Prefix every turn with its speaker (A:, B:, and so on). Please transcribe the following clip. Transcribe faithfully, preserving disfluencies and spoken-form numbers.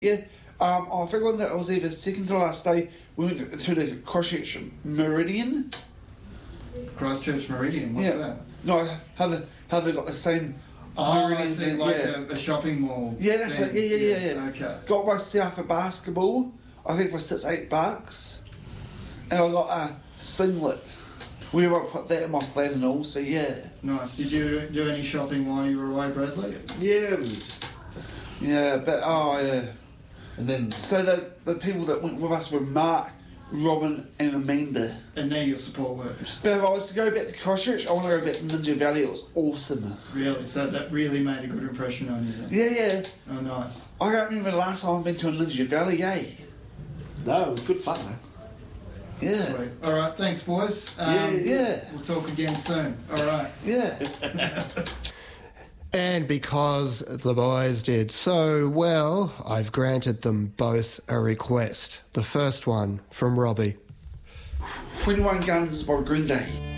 A: Yeah, um, I think on that was either second to last day, we went to the Christchurch Meridian.
B: Christchurch Meridian, what's
A: yeah.
B: that?
A: No, how they, how they got the same
B: Oh,
A: Meridian
B: I see,
A: thing,
B: like
A: yeah.
B: a, a shopping mall.
A: Yeah, that's
B: thing.
A: right, yeah, yeah, yeah, yeah.
B: Okay.
A: Got myself a basketball, I think for six, eight bucks. And I got a singlet. We were put that in my plan and all, so yeah.
B: Nice. Did you do any shopping while you were away, Bradley?
C: Yeah, we just...
A: Yeah, but, oh, yeah.
C: And then...
A: So the, the people that went with us were Mark, Robin and Amanda.
B: And they're your support workers?
A: But if I was to go back to Christchurch, I want to go back to Ninja Valley. It was awesome.
B: Really? So that really made a good impression on you then?
A: Yeah, yeah.
B: Oh, nice.
A: I can't remember the last time I've been to a Ninja Valley, eh?
C: No, it was good fun, though.
A: Yeah.
B: Sweet. All right, thanks, boys. Um,
C: Yeah.
A: Yeah.
B: We'll talk again soon. All right.
A: Yeah.
D: And because the boys did so well, I've granted them both a request. The first one from Robbie.
A: twenty-one Guns by Green Day.